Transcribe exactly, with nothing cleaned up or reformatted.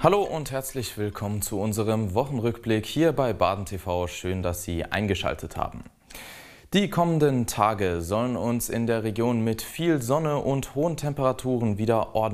Hallo und herzlich willkommen zu unserem Wochenrückblick hier bei Baden T V. Schön, dass Sie eingeschaltet haben. Die kommenden Tage sollen uns in der Region mit viel Sonne und hohen Temperaturen wieder ordentlich